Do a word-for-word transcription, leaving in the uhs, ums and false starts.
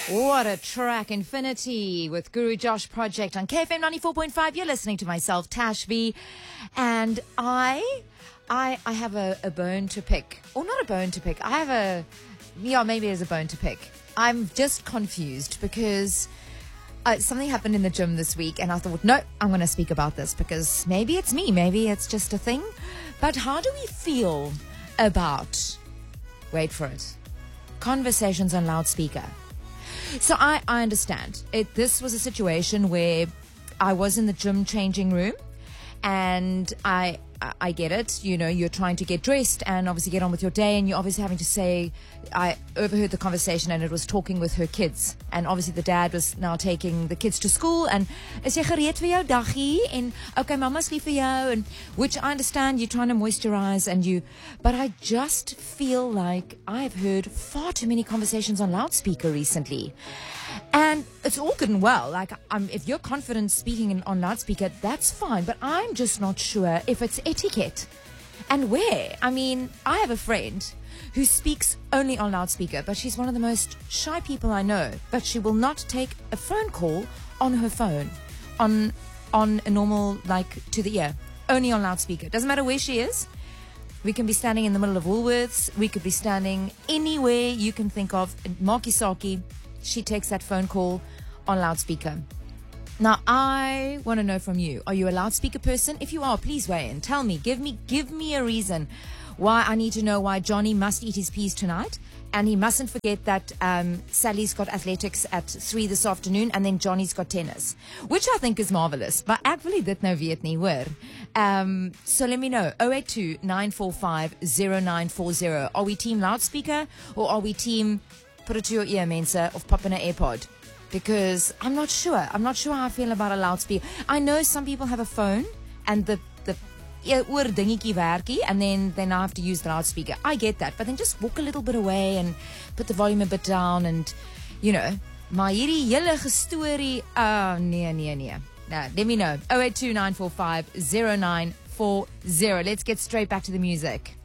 What a track, Infinity with Guru Josh Project on K F M ninety-four point five. You're listening to myself, Tashby, and I, I, I have a, a bone to pick, or not a bone to pick. I have a, yeah, maybe it's a bone to pick. I'm just confused because uh, something happened in the gym this week, and I thought, no, I'm going to speak about this because maybe it's me, maybe it's just a thing. But how do we feel about, wait for it, conversations on loudspeaker? So I, I understand. It, this was a situation where I was in the gym changing room, and I I get it. You know, you're trying to get dressed and obviously get on with your day, and you're obviously having to say, I overheard the conversation, and it was talking with her kids. And obviously the dad was now taking the kids to school, and is jy gereed vir jou daggie? En okay, mama's lief vir jou, and which I understand you're trying to moisturize, and you, but I just feel like I've heard far too many conversations on loudspeaker recently. And it's all good and well. Like, um, if you're confident speaking in, on loudspeaker, that's fine. But I'm just not sure if it's etiquette and where. I mean, I have a friend who speaks only on loudspeaker, but she's one of the most shy people I know. But she will not take a phone call on her phone, on on a normal, like, to the ear, only on loudspeaker. Doesn't matter where she is. We can be standing in the middle of Woolworths. We could be standing anywhere you can think of. Makisaki. She takes that phone call on loudspeaker. Now, I want to know from you, are you a loudspeaker person? If you are, please weigh in. Tell me, give me, give me a reason why. I need to know why Johnny must eat his peas tonight. And he mustn't forget that um, Sally's got athletics at three this afternoon, and then Johnny's got tennis, which I think is marvelous. But actually, dit nou weet nie, hoor. Um, so let me know, oh eight two, nine four five, oh nine four oh. Are we team loudspeaker, or are we team put it to your ear, mensa, of pop in an AirPod? Because I'm not sure. I'm not sure how I feel about a loudspeaker. I know some people have a phone and the the oor dingetjie werkie, and then they now have to use the loudspeaker. I get that, but then just walk a little bit away and put the volume a bit down, and you know, maar hierdie hele gestorie, ah, nee, nee, nee. No, let me know. oh eight two, nine four five, oh nine four oh. Let's get straight back to the music.